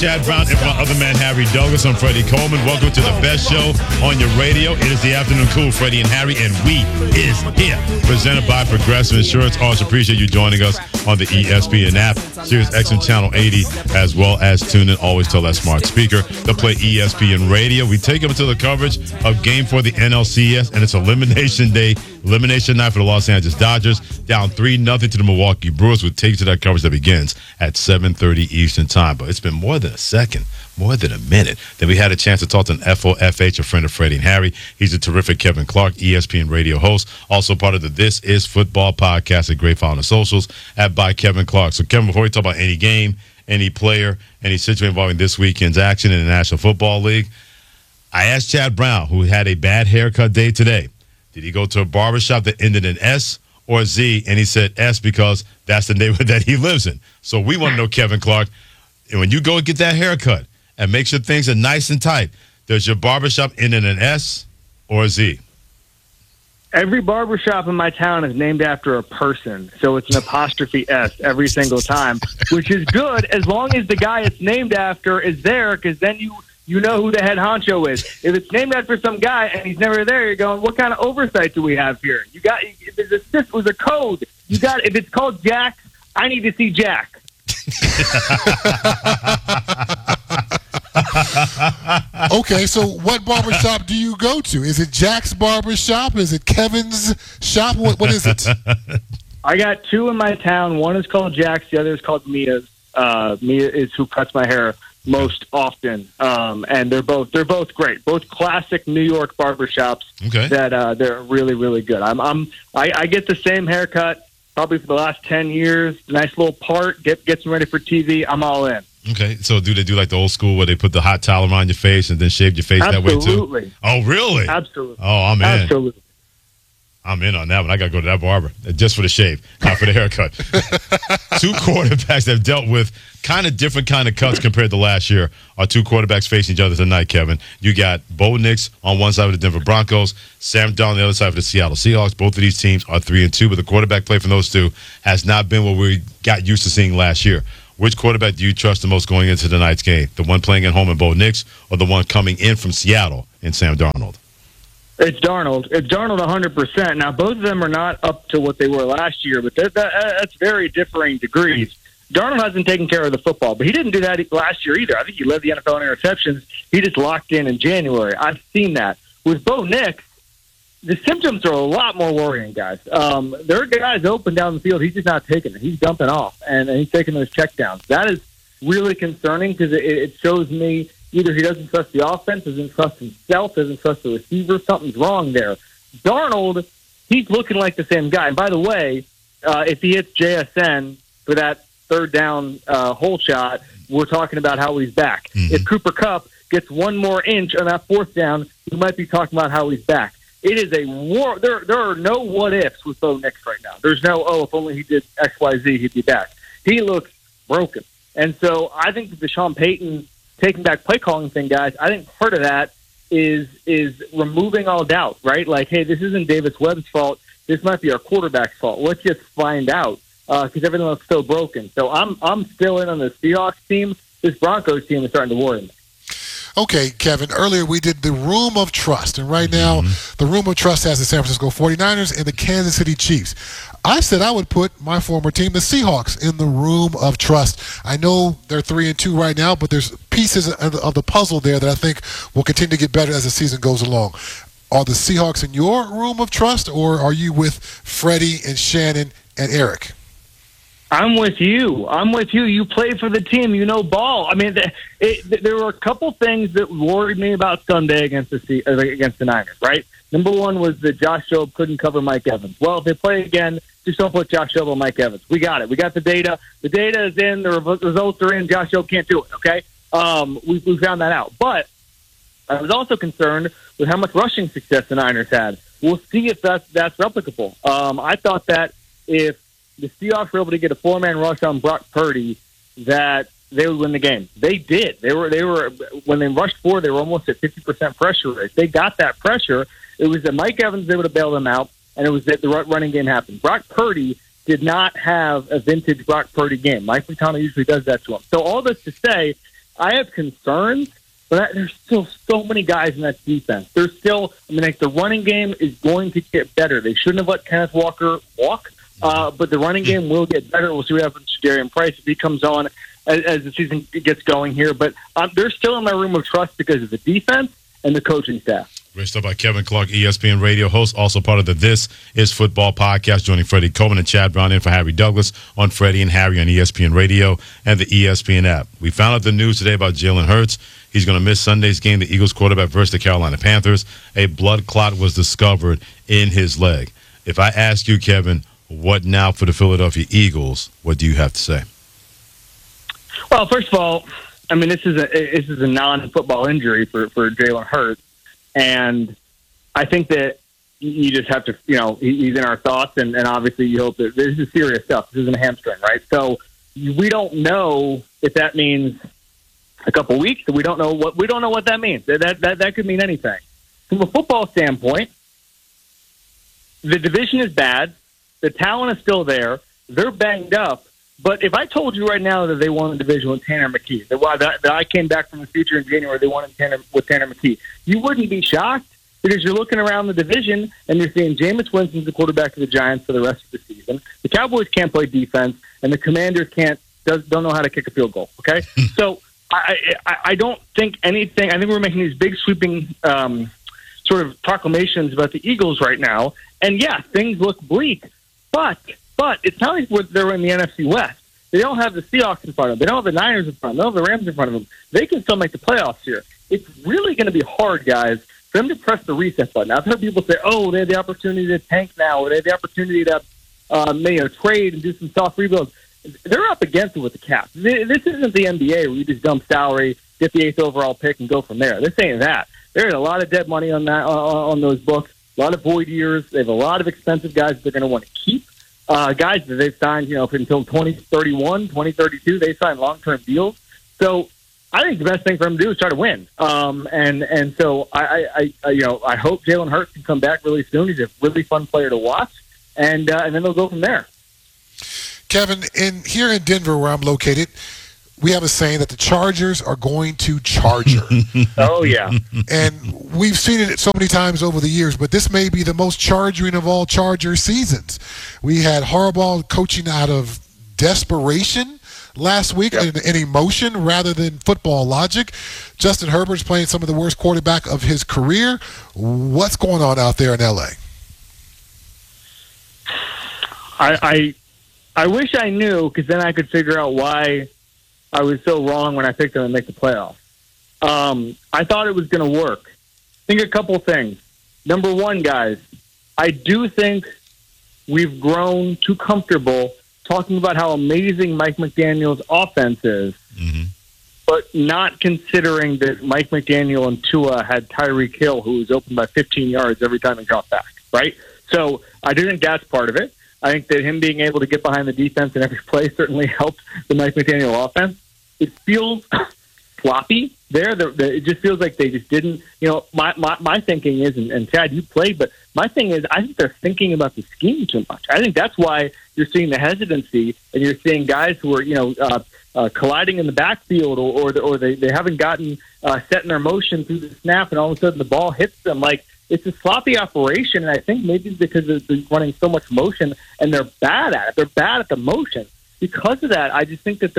Chad Brown and my other man, Harry Douglas. I'm Freddie Coleman. Welcome to the best show on your radio. It is the Afternoon Cool, Freddie and Harry, and we is here. Presented by Progressive Insurance. Always appreciate you joining us on the ESPN app, Sirius XM Channel 80, as well as tune in always to that smart speaker to play ESPN Radio. We take them to the coverage of Game 4 of the NLCS, and it's Elimination Day. Elimination night for the Los Angeles Dodgers, down 3-0 to the Milwaukee Brewers. We'll take you to that coverage that begins at 7:30 Eastern Time. But it's been more than a second, more than a minute, that we had a chance to talk to an FOFH, a friend of Freddie and Harry. He's a terrific Kevin Clark, ESPN radio host, also part of the This Is Football podcast at Great Found the Socials at By Kevin Clark. So, Kevin, before we talk about any game, any player, any situation involving this weekend's action in the National Football League, I asked Chad Brown, who had a bad haircut day today, did he go to a barbershop that ended in S or Z? And he said S because that's the neighborhood that he lives in. So we want to know, Kevin Clark, when you go get that haircut and make sure things are nice and tight, does your barbershop end in an S or a Z? Every barbershop in my town is named after a person, so it's an apostrophe S every single time, which is good as long as the guy it's named after is there, because then you know who the head honcho is. If it's named after some guy and he's never there, you're going, what kind of oversight do we have here? This was a code. If it's called Jack, I need to see Jack. Okay, so what barbershop do you go to? Is it Jack's barbershop? Is it Kevin's shop? What is it? I got two in my town. One is called Jack's. The other is called Mia's. Mia is who cuts my hair most often, and they're both great, both classic New York barbershops. Okay. That they're really, really good. I get the same haircut probably for the last 10 years. Nice little part, gets me ready for TV. I'm all in. Okay, so do they do like the old school where they put the hot towel around your face and then shave your face that way too? Absolutely. Oh, really? Absolutely. Oh, I'm in. Absolutely. I'm in on that one. I got to go to that barber just for the shave, not for the haircut. Two quarterbacks that have dealt with kind of different kind of cuts compared to last year are two quarterbacks facing each other tonight, Kevin. You got Bo Nix on one side of the Denver Broncos, Sam Darnold on the other side of the Seattle Seahawks. Both of these teams are 3-2, but the quarterback play from those two has not been what we got used to seeing last year. Which quarterback do you trust the most going into tonight's game? The one playing at home in Bo Nix or the one coming in from Seattle in Sam Darnold? It's Darnold. It's Darnold 100%. Now, both of them are not up to what they were last year, but that's very differing degrees. Darnold hasn't taken care of the football, but he didn't do that last year either. I think he led the NFL in interceptions. He just locked in January. I've seen that. With Bo Nix, the symptoms are a lot more worrying, guys. There are guys open down the field. He's just not taking it. He's dumping off, and he's taking those checkdowns. That is really concerning because it shows me either he doesn't trust the offense, doesn't trust himself, doesn't trust the receiver. Something's wrong there. Darnold, he's looking like the same guy. And by the way, if he hits JSN for that third down hole shot, we're talking about how he's back. Mm-hmm. If Cooper Kupp gets one more inch on that fourth down, we might be talking about how he's back. It is a war. There are no what-ifs with Bo Nix right now. There's no, if only he did X, Y, Z, he'd be back. He looks broken. And so I think the Sean Payton taking back play calling thing, guys, I think part of that is removing all doubt, right? Like, hey, this isn't Davis Webb's fault. This might be our quarterback's fault. Let's just find out because everything looks so broken. So I'm still in on the Seahawks team. This Broncos team is starting to worry me. Okay, Kevin, earlier we did the Room of Trust, and right now the Room of Trust has the San Francisco 49ers and the Kansas City Chiefs. I said I would put my former team, the Seahawks, in the Room of Trust. I know they're 3-2 right now, but there's pieces of the puzzle there that I think will continue to get better as the season goes along. Are the Seahawks in your Room of Trust, or are you with Freddie and Shannon and Eric? I'm with you. You play for the team. You know ball. I mean, there were a couple things that worried me about Sunday against the Niners, right? Number one was that Josh Jobe couldn't cover Mike Evans. Well, if they play again, just don't put Josh Jobe on Mike Evans. We got it. We got the data. The data is in. The results are in. Josh Jobe can't do it, okay? We found that out. But I was also concerned with how much rushing success the Niners had. We'll see if that's replicable. I thought that if the Seahawks were able to get a four-man rush on Brock Purdy, that they would win the game. They did. They were when they rushed forward, they were almost at 50% pressure rate. They got that pressure. It was that Mike Evans was able to bail them out, and it was that the running game happened. Brock Purdy did not have a vintage Brock Purdy game. Mike McConnell usually does that to him. So all this to say, I have concerns, but there's still so many guys in that defense. There's still, the running game is going to get better. They shouldn't have let Kenneth Walker walk, but the running game will get better. We'll see what happens to Darian Price if he comes on as the season gets going here. But they're still in my room of trust because of the defense and the coaching staff. Great stuff by Kevin Clark, ESPN radio host, also part of the This Is Football podcast, joining Freddie Coleman and Chad Brown in for Harry Douglas on Freddie and Harry on ESPN radio and the ESPN app. We found out the news today about Jalen Hurts. He's going to miss Sunday's game, the Eagles quarterback versus the Carolina Panthers. A blood clot was discovered in his leg. If I ask you, Kevin, what now for the Philadelphia Eagles, what do you have to say? Well, first of all, this is a non-football injury for Jalen Hurts. And I think that you just have to, he's in our thoughts, and obviously you hope that this is serious stuff. This isn't a hamstring, right? So we don't know if that means a couple weeks. We don't know what that means. That could mean anything. From a football standpoint, the division is bad. The talent is still there. They're banged up. But if I told you right now that they won the division with Tanner McKee, that I came back from the future in January, they won with Tanner McKee, you wouldn't be shocked because you're looking around the division and you're seeing Jameis Winston's the quarterback of the Giants for the rest of the season. The Cowboys can't play defense, and the Commanders don't know how to kick a field goal. Okay, so I don't think anything. I think we're making these big sweeping sort of proclamations about the Eagles right now, and yeah, things look bleak, but it's not like they're in the NFC West. They don't have the Seahawks in front of them. They don't have the Niners in front of them. They don't have the Rams in front of them. They can still make the playoffs here. It's really going to be hard, guys, for them to press the reset button. I've heard people say, they had the opportunity to tank now, or they had the opportunity to trade and do some soft rebuilds. They're up against it with the cap. This isn't the NBA where you just dump salary, get the 8th overall pick, and go from there. This ain't that. There's a lot of dead money on that on those books, a lot of void years. They have a lot of expensive guys that they're going to want to keep. Guys that they've signed, until 2031, 2032, they signed long-term deals. So I think the best thing for him to do is try to win. And so I hope Jalen Hurts can come back really soon. He's a really fun player to watch, and then they'll go from there. Kevin, here in Denver, where I'm located, we have a saying that the Chargers are going to Charger. Oh, yeah. And we've seen it so many times over the years, but this may be the most Chargering of all Charger seasons. We had Harbaugh coaching out of desperation last week, and emotion rather than football logic. Justin Herbert's playing some of the worst quarterback of his career. What's going on out there in L.A.? I wish I knew, because then I could figure out why I was so wrong when I picked them to make the playoffs. I thought it was going to work. I think a couple things. Number one, guys, I do think we've grown too comfortable talking about how amazing Mike McDaniel's offense is, but not considering that Mike McDaniel and Tua had Tyreek Hill, who was open by 15 yards every time he dropped back, right? So I do think that's part of it. I think that him being able to get behind the defense in every play certainly helped the Mike McDaniel offense. It feels sloppy there. It just feels like they just didn't, my thinking is, and Chad, you played, but my thing is I think they're thinking about the scheme too much. I think that's why you're seeing the hesitancy, and you're seeing guys who are, colliding in the backfield, or they haven't gotten set in their motion through the snap, and all of a sudden the ball hits them. Like, it's a sloppy operation, and I think maybe because they're running so much motion, and they're bad at it. They're bad at the motion. Because of that, I just think that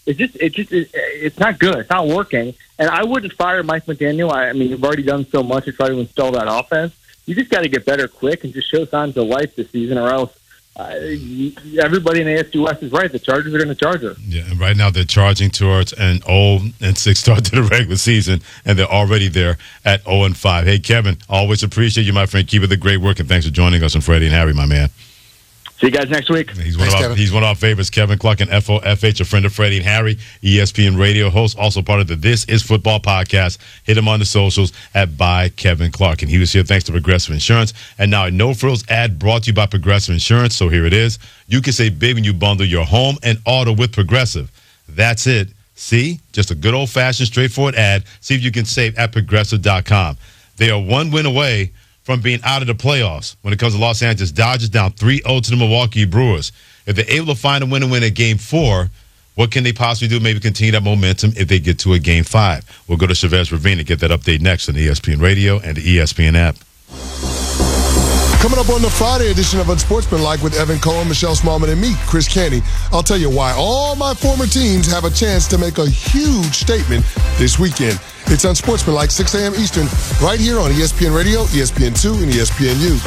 it's not good. It's not working. And I wouldn't fire Mike McDaniel. You've already done so much to try to install that offense. You just got to get better quick and just show signs of life this season, or else everybody in the AFC West is right. The Chargers are going to charge her. Yeah, and right now they're charging towards an 0-6 start to the regular season, and they're already there at 0-5. Hey, Kevin, always appreciate you, my friend. Keep it the great work, and thanks for joining us on Freddie and Harry, my man. See you guys next week. He's one of our favorites, Kevin Clark, and FOFH, a friend of Freddie and Harry, ESPN radio host, also part of the This Is Football podcast. Hit him on the socials at by Kevin Clark. And he was here thanks to Progressive Insurance. And now a No Frills ad brought to you by Progressive Insurance. So here it is. You can save big when you bundle your home and auto with Progressive. That's it. See? Just a good old-fashioned, straightforward ad. See if you can save at Progressive.com. They are one win away from being out of the playoffs when it comes to Los Angeles Dodgers, down 3-0 to the Milwaukee Brewers. If they're able to find a win at Game 4, What can they possibly do? Maybe continue that momentum if they get to a Game 5. We'll go to Chavez Ravine and get that update next on ESPN Radio and the ESPN app. Coming up on the Friday edition of Unsportsmanlike with Evan Cohen, Michelle Smallman, and me, Chris Canty, I'll tell you why all my former teams have a chance to make a huge statement this weekend. It's Unsportsmanlike, 6 a.m. Eastern, right here on ESPN Radio, ESPN2, and ESPNU.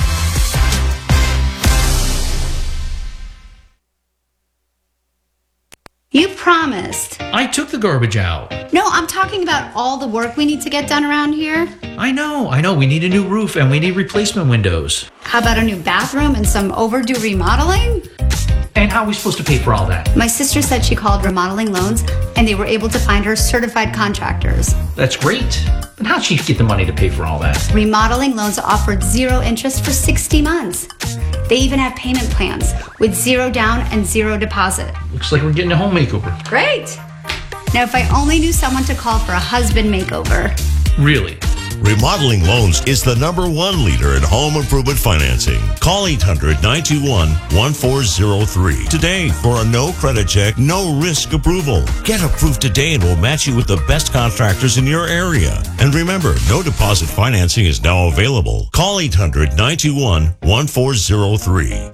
You promised. I took the garbage out. No, I'm talking about all the work we need to get done around here. I know. We need a new roof and we need replacement windows. How about a new bathroom and some overdue remodeling? And how are we supposed to pay for all that? My sister said she called Remodeling Loans and they were able to find her certified contractors. That's great. But how'd she get the money to pay for all that? Remodeling Loans offered 0 interest for 60 months. They even have payment plans with 0 down and 0 deposit. Looks like we're getting a home makeover. Great. Now, if I only knew someone to call for a husband makeover. Really? Remodeling Loans is the #1 leader in home improvement financing. Call 800-921-1403 today for a no credit check, no risk approval. Get approved today and we'll match you with the best contractors in your area. And remember, no deposit financing is now available. Call 800-921-1403.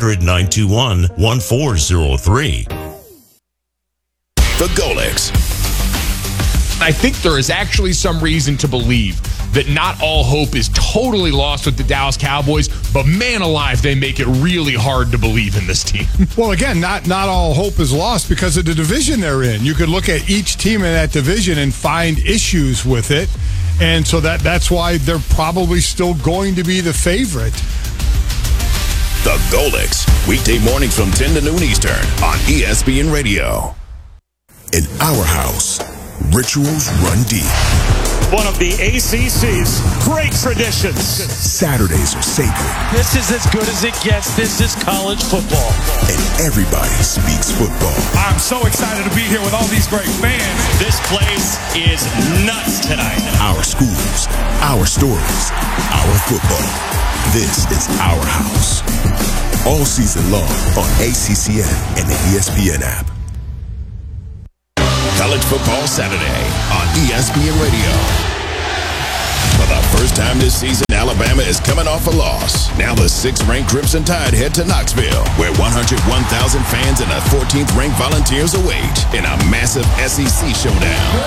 800-921-1403. The Golics. I think there is actually some reason to believe that not all hope is totally lost with the Dallas Cowboys, but man alive, they make it really hard to believe in this team. Well, again, not all hope is lost because of the division they're in. You could look at each team in that division and find issues with it, and so that's why they're probably still going to be the favorite. The Golics, weekday mornings from 10 to noon Eastern on ESPN Radio. In our house, rituals run deep. One of the ACC's great traditions. Saturdays are sacred. This is as good as it gets. This is college football. And everybody speaks football. I'm so excited to be here with all these great fans. This place is nuts tonight. Our schools, our stories, our football. This is our house. All season long on ACCN and the ESPN app. College Football Saturday on ESPN Radio. For the first time this season, Alabama is coming off a loss. Now the 6th-ranked Crimson Tide head to Knoxville, where 101,000 fans and a 14th-ranked Volunteers await in a massive SEC showdown.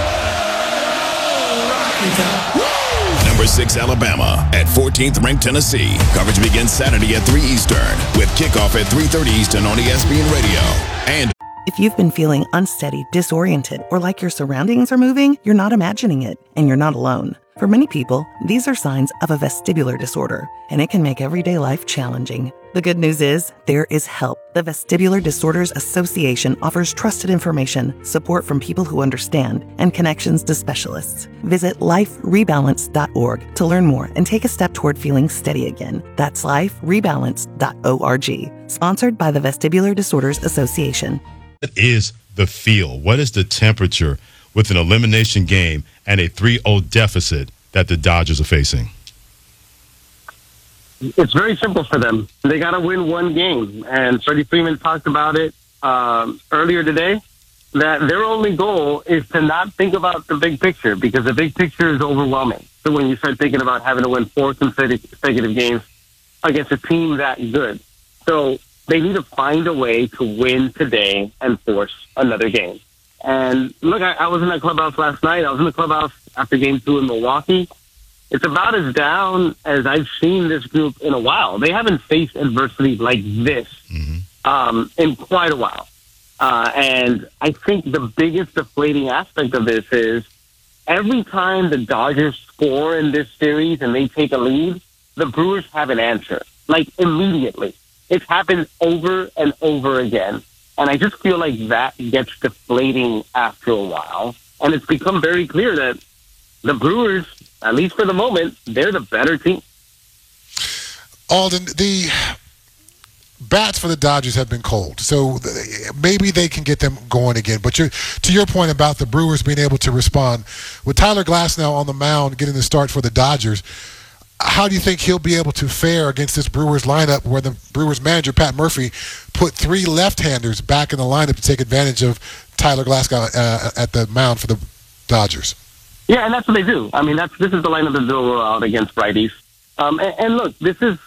Number 6 Alabama at 14th-ranked Tennessee. Coverage begins Saturday at 3 Eastern with kickoff at 3:30 Eastern on ESPN Radio. And if you've been feeling unsteady, disoriented, or like your surroundings are moving, you're not imagining it, and you're not alone. For many people, these are signs of a vestibular disorder, and it can make everyday life challenging. The good news is, there is help. The Vestibular Disorders Association offers trusted information, support from people who understand, and connections to specialists. Visit liferebalance.org to learn more and take a step toward feeling steady again. That's liferebalance.org. Sponsored by the Vestibular Disorders Association. What is the feel? What is the temperature with an elimination game and a 3-0 deficit that the Dodgers are facing? It's very simple for them. They got to win one game. And Freddie Freeman talked about it earlier today, that their only goal is to not think about the big picture because the big picture is overwhelming. So when you start thinking about having to win 4 consecutive games against a team that good. So they need to find a way to win today and force another game. And look, I was in that clubhouse last night. I was in the clubhouse after Game 2 in Milwaukee. It's about as down as I've seen this group in a while. They haven't faced adversity like this in quite a while. And I think the biggest deflating aspect of this is every time the Dodgers score in this series and they take a lead, the Brewers have an answer, like immediately. It's happened over and over again. And I just feel like that gets deflating after a while. And it's become very clear that the Brewers, at least for the moment, they're the better team. Alden, the bats for the Dodgers have been cold, so maybe they can get them going again. But to your point about the Brewers being able to respond, with Tyler Glasnow on the mound getting the start for the Dodgers, how do you think he'll be able to fare against this Brewers lineup where the Brewers manager, Pat Murphy, put 3 left-handers back in the lineup to take advantage of Tyler Glasgow at the mound for the Dodgers. Yeah, and that's what they do. I mean, this is the lineup that they'll roll out against righties. And look, this is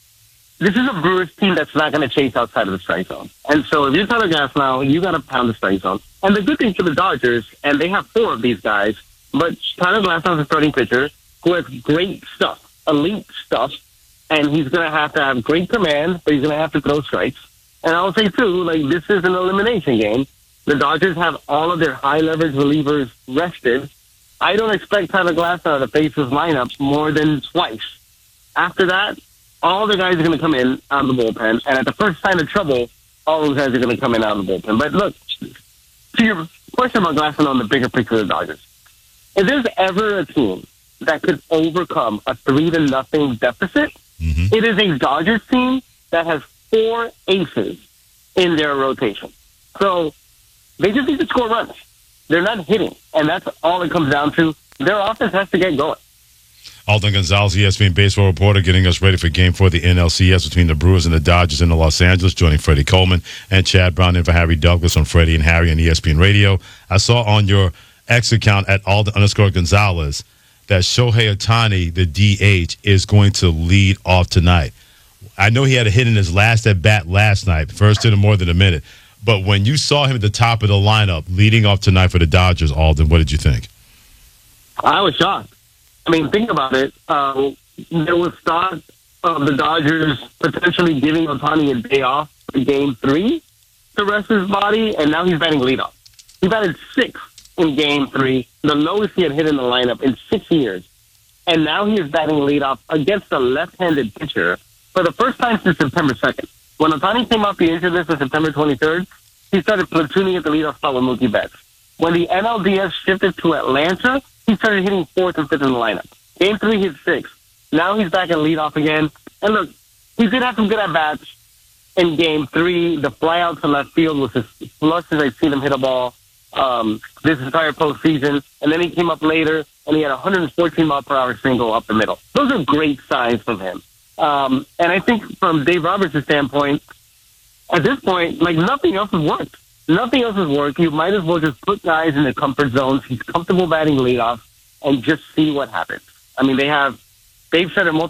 a Brewers team that's not going to chase outside of the strike zone. And so if you're Tyler Glasnow, you got to pound the strike zone. And the good thing for the Dodgers, and they have 4 of these guys, but Tyler Glasnow is a starting pitcher who has great stuff, elite stuff, and he's going to have great command, but he's going to have to throw strikes. And I'll say, too, like, this is an elimination game. The Dodgers have all of their high-leverage relievers rested. I don't expect Tyler Glasnow to face his lineup more than twice. After that, all the guys are going to come in out of the bullpen, and at the first sign of trouble, all those guys are going to come in out of the bullpen. But look, to your question about Glasnow on the bigger picture of the Dodgers, if there's ever a team that could overcome a 3-0 deficit, it is a Dodgers team that has 4 aces in their rotation. So they just need to score runs. They're not hitting, and that's all it comes down to. Their offense has to get going. Alden Gonzalez, ESPN baseball reporter, getting us ready for Game 4 of the NLCS between the Brewers and the Dodgers in Los Angeles, joining Freddie Coleman and Chad Brown in for Harry Douglas on Freddie and Harry on ESPN Radio. I saw on your X account at Alden_Gonzalez that Shohei Ohtani, the DH, is going to lead off tonight. I know he had a hit in his last at-bat last night, first in more than a minute. But when you saw him at the top of the lineup leading off tonight for the Dodgers, Alden, what did you think? I was shocked. I mean, think about it. There was thought of the Dodgers potentially giving Ohtani a day off for Game 3 to rest his body, and now he's batting leadoff. He batted 6th in Game 3, the lowest he had hit in the lineup in 6 years. And now he is batting leadoff against a left-handed pitcher for the first time since September 2nd. When Ohtani came off the injured list on September 23rd, he started platooning at the leadoff spot with Mookie Betts. When the NLDS shifted to Atlanta, he started hitting 4th and 5th in the lineup. Game 3, he hit 6th. Now he's back at leadoff again. And look, he did have some good at-bats in Game 3. The flyout to left field was as flush as I've seen him hit a ball this entire postseason. And then he came up later, and he had a 114-mile-per-hour single up the middle. Those are great signs from him. And I think from Dave Roberts' standpoint, at this point, like, nothing else has worked. Nothing else has worked. You might as well just put guys in the comfort zones. He's comfortable batting leadoff and just see what happens. I mean, they've said it multiple